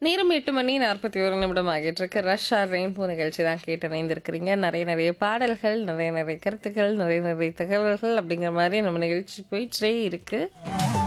நேரம் 8 மணி 41 நிமிடம் ஆகிட்டு இருக்கு. ரஷ் ஆர் ரெயின்போ நிகழ்ச்சி தான் கேட்டு இணைந்திருக்கிறீங்க. நிறைய பாடல்கள், நிறைய கருத்துக்கள், நிறைய தகவல்கள் அப்படிங்கிற மாதிரி நம்ம நிகழ்ச்சி போயிட்டே இருக்கு.